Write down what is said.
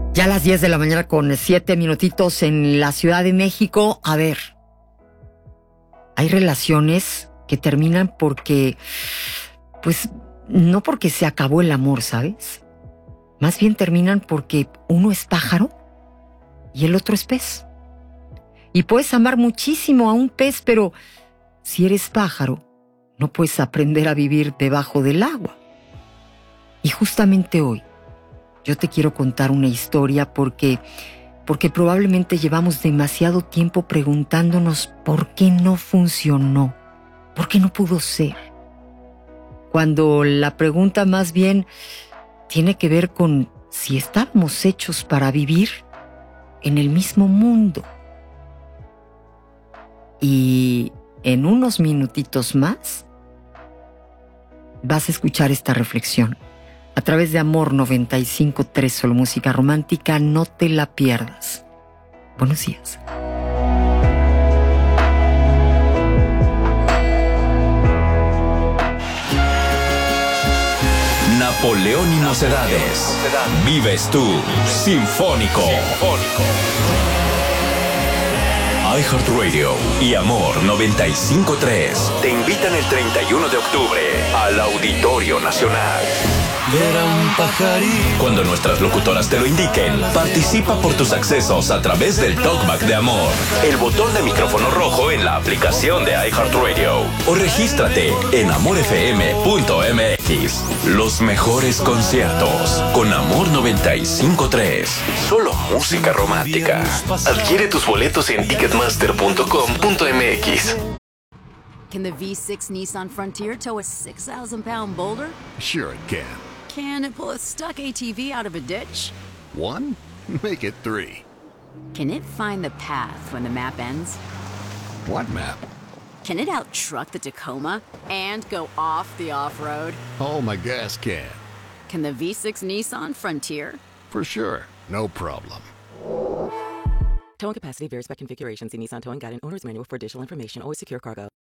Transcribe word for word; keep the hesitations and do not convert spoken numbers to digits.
Ya a las diez de la mañana con siete minutitos en la Ciudad de México. A ver, hay relaciones que terminan porque, pues, no porque se acabó el amor, ¿sabes? Más bien terminan porque uno es pájaro y el otro es pez. Y puedes amar muchísimo a un pez, pero si eres pájaro, no puedes aprender a vivir debajo del agua. Y justamente hoy, yo te quiero contar una historia porque, porque probablemente llevamos demasiado tiempo preguntándonos por qué no funcionó, por qué no pudo ser. Cuando la pregunta más bien tiene que ver con si estábamos hechos para vivir en el mismo mundo. Y en unos minutitos más vas a escuchar esta reflexión. A través de Amor noventa y cinco punto tres, solo música romántica, no te la pierdas. Buenos días. Napoleón y Mocedades. Vives tú, Sinfónico. iHeartRadio y Amor noventa y cinco punto tres te invitan el treinta y uno de octubre al Auditorio Nacional. Era un pajarito. Cuando nuestras locutoras te lo indiquen, participa por tus accesos a través del Talkback de Amor, el botón de micrófono rojo en la aplicación de iHeartRadio, o regístrate en amor f m punto m x. Los mejores conciertos con Amor noventa y cinco punto tres. Solo música romántica. Adquiere tus boletos en ticketmaster punto com punto m x. Can the V six Nissan Frontier tow a six thousand pound boulder? Sure it can. Can it pull a stuck A T V out of a ditch? One? Make it three. Can it find the path when the map ends? What map? Can it out-truck the Tacoma and go off the off-road? Oh, my gas can. Can the V six Nissan Frontier? For sure. No problem. Towing capacity varies by configuration. See Nissan Towing Guide and Owner's Manual for additional information. Always secure cargo.